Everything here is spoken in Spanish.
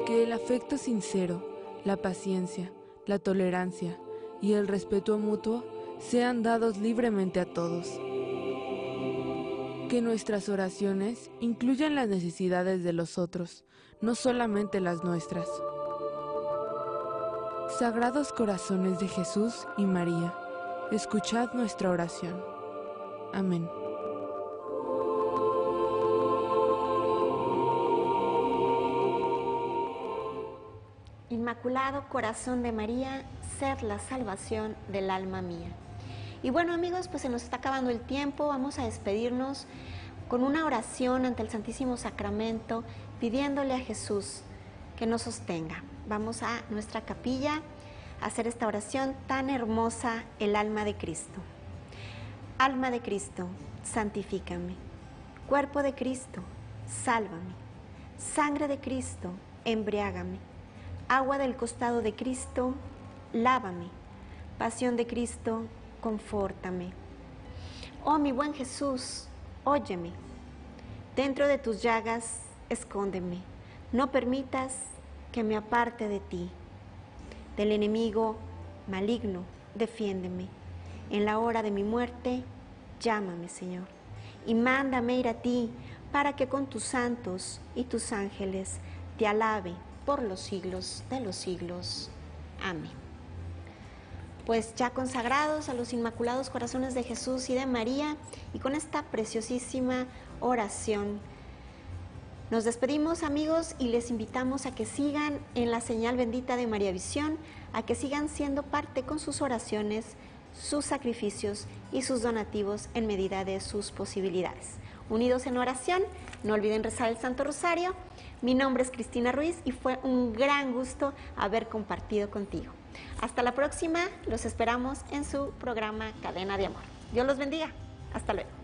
Que el afecto sincero, la paciencia, la tolerancia y el respeto mutuo sean dados libremente a todos. Que nuestras oraciones incluyan las necesidades de los otros, no solamente las nuestras. Sagrados corazones de Jesús y María, escuchad nuestra oración. Amén. Inmaculado Corazón de María, sed la salvación del alma mía. Y bueno, amigos, pues se nos está acabando el tiempo. Vamos a despedirnos con una oración ante el Santísimo Sacramento, pidiéndole a Jesús que nos sostenga. Vamos a nuestra capilla a hacer esta oración tan hermosa, el alma de Cristo. Alma de Cristo, santifícame. Cuerpo de Cristo, sálvame. Sangre de Cristo, embriágame. Agua del costado de Cristo, lávame. Pasión de Cristo, confórtame. Oh mi buen Jesús, óyeme. Dentro de tus llagas, escóndeme. No permitas que me aparte de ti. Del enemigo maligno, defiéndeme. En la hora de mi muerte, llámame, Señor. Y mándame ir a ti, para que con tus santos y tus ángeles te alabe por los siglos de los siglos. Amén. Pues ya consagrados a los Inmaculados Corazones de Jesús y de María, y con esta preciosísima oración, nos despedimos, amigos, y les invitamos a que sigan en la señal bendita de María Visión, a que sigan siendo parte con sus oraciones, sus sacrificios y sus donativos en medida de sus posibilidades. Unidos en oración, no olviden rezar el Santo Rosario. Mi nombre es Cristina Ruiz y fue un gran gusto haber compartido contigo. Hasta la próxima, los esperamos en su programa Cadena de Amor. Dios los bendiga. Hasta luego.